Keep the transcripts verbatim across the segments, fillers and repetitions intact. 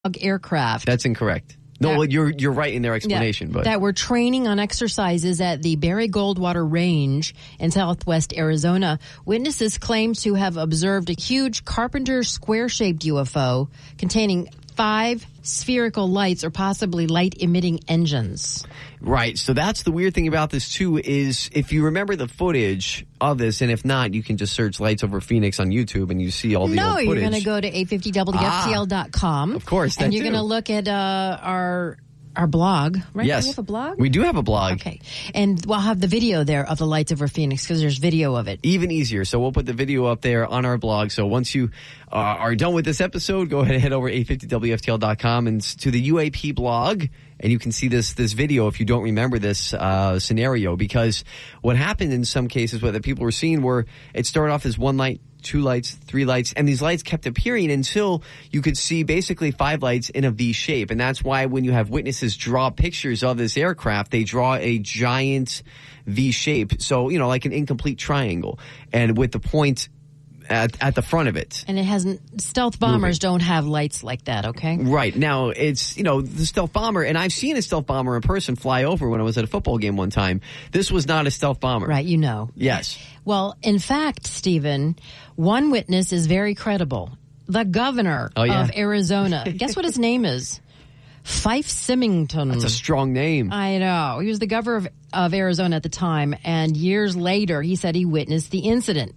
aircraft. That's incorrect. No, that, well, you're you're right in their explanation. Yeah, but that were training on exercises at the Barry Goldwater Range in southwest Arizona. Witnesses claim to have observed a huge Carpenter square-shaped U F O containing five spherical lights or possibly light-emitting engines. Right. So that's the weird thing about this, too, is if you remember the footage of this, and if not, you can just search Lights Over Phoenix on YouTube and you see all the no, old footage. No, you're going to go to eight fifty W F T L dot com. Ah, of course, that And you're too. going to look at uh, our... Our blog, right? Yes. Do we have a blog? We do have a blog. Okay. And we'll have the video there of the Lights Over Phoenix because there's video of it. Even easier. So we'll put the video up there on our blog. So once you uh, are done with this episode, go ahead and head over to eight fifty W F T L dot com and to the U A P blog. And you can see this this video if you don't remember this uh, scenario. Because what happened in some cases, what the people were seeing were it started off as one light, two lights, three lights, and these lights kept appearing until you could see basically five lights in a V shape. And that's why when you have witnesses draw pictures of this aircraft, they draw a giant V shape. So, you know, like an incomplete triangle. And with the point at, at the front of it. And it hasn't, stealth bombers moving. Don't have lights like that, okay? Right. Now, it's, you know, the stealth bomber, and I've seen a stealth bomber in person fly over when I was at a football game one time. This was not a stealth bomber. Right, you know. Yes. Well, in fact, Stephen, one witness is very credible. The governor oh, yeah. of Arizona. Guess what his name is? Fife Symington. That's a strong name. I know. He was the governor of, of Arizona at the time, and years later, he said he witnessed the incident.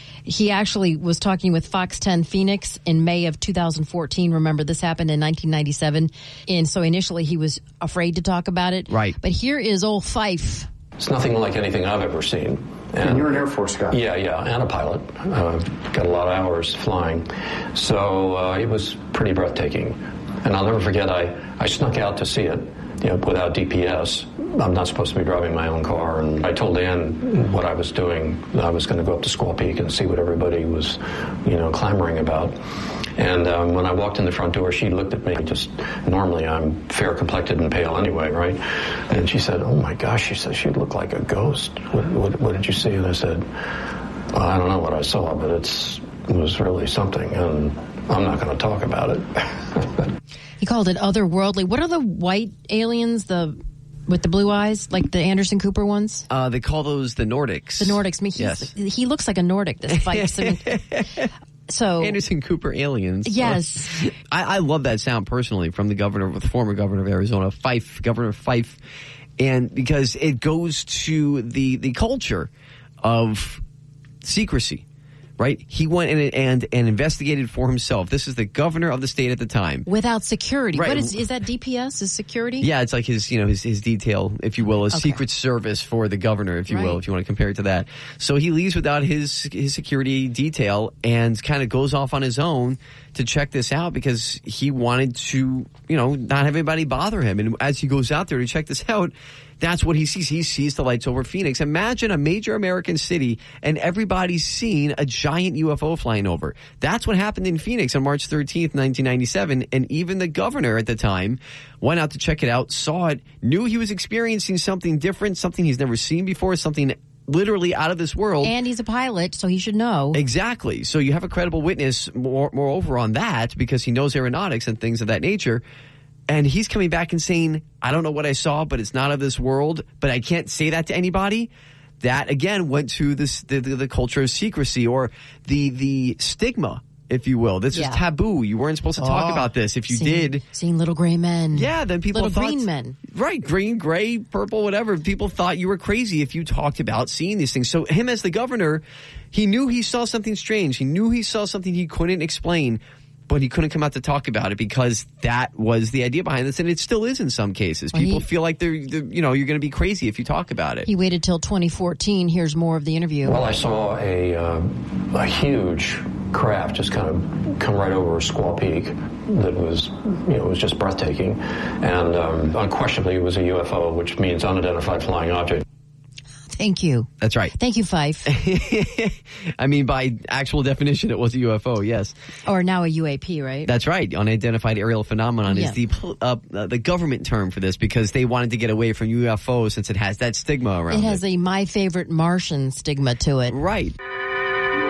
He actually was talking with Fox ten Phoenix in May of two thousand fourteen. Remember, this happened in nineteen ninety-seven. And so initially he was afraid to talk about it. Right. But here is old Fife. It's nothing like anything I've ever seen. And, and you're an Air Force guy. Yeah, yeah, and a pilot. Uh, got a lot of hours flying. So uh, it was pretty breathtaking. And I'll never forget, I, I snuck out to see it, you know, without D P S. I'm not supposed to be driving my own car. And I told Ann what I was doing. I was going to go up to Squaw Peak and see what everybody was, you know, clamoring about. And um, when I walked in the front door, she looked at me. Just normally, I'm fair-complected and pale anyway, right? And she said, "Oh my gosh," she said, "she looked like a ghost. What, what, what did you see?" And I said, well, "I don't know what I saw, but it's it was really something, and I'm not going to talk about it." He called it otherworldly. What are the white aliens? The with the blue eyes, like the Anderson Cooper ones? Uh, they call those the Nordics. The Nordics. I mean, yes. He looks like a Nordic. This Fife. So Anderson Cooper aliens. Yes. I, I love that sound personally from the governor, the former governor of Arizona, Fife, Governor Fife, and because it goes to the the culture of secrecy. Right? He went in and, and investigated for himself. This is the governor of the state at the time. Without security. Right. What is, is that D P S? Is security? Yeah, it's like his, you know, his, his detail, if you will, a okay. secret service for the governor, if you right. will, if you want to compare it to that. So he leaves without his, his security detail and kind of goes off on his own to check this out because he wanted to, you know, not have anybody bother him. And as he goes out there to check this out, that's what he sees. He sees the lights over Phoenix. Imagine a major American city and everybody's seeing a giant U F O flying over. That's what happened in Phoenix on March thirteenth, nineteen ninety-seven. And even the governor at the time went out to check it out, saw it, knew he was experiencing something different, something he's never seen before, something literally out of this world. And he's a pilot, so he should know. Exactly. So you have a credible witness, more, moreover, on that because he knows aeronautics and things of that nature. And he's coming back and saying, I don't know what I saw, but it's not of this world, but I can't say that to anybody. That, again, went to this, the, the, the culture of secrecy or the the stigma, if you will. This yeah. was taboo. You weren't supposed to talk oh, about this. If you seeing, did. Seeing little gray men. Yeah, then people little thought. Little green men. Right, green, gray, purple, whatever. People thought you were crazy if you talked about seeing these things. So him as the governor, he knew he saw something strange. He knew he saw something he couldn't explain. But he couldn't come out to talk about it because that was the idea behind this, and it still is in some cases. Well, People he, feel like they're, they're, you know, you're going to be crazy if you talk about it. He waited till twenty fourteen. Here's more of the interview. Well, I saw a uh, a huge craft just kind of come right over Squaw Peak. That was, you know, it was just breathtaking, and um, unquestionably it was a U F O, which means unidentified flying object. Thank you. That's right. Thank you, Fife. I mean, by actual definition, it was a U F O, yes. Or now a U A P, right? That's right. Unidentified aerial phenomenon yeah. is the uh, uh, the government term for this because they wanted to get away from U F O since it has that stigma around it. It has it. a My Favorite Martian stigma to it. Right.